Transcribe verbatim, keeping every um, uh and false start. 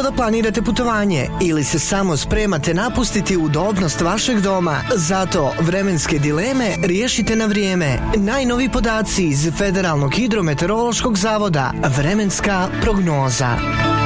da planirate putovanje ili se samo spremate napustiti udobnost vašeg doma. Zato vremenske dileme riješite na vrijeme. Najnovi podaci iz Federalnog hidrometeorološkog zavoda. Vremenska prognoza.